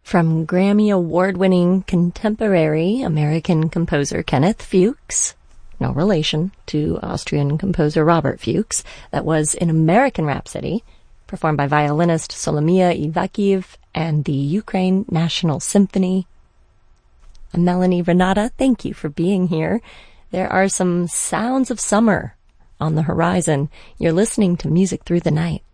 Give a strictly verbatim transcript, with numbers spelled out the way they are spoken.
From Grammy Award-winning contemporary American composer Kenneth Fuchs, no relation to Austrian composer Robert Fuchs, that was an American Rhapsody, performed by violinist Solomia Ivakhiv and the Ukraine National Symphony. I'm Melanie Renata. Thank you for being here. There are some sounds of summer on the horizon. You're listening to Music Through the Night.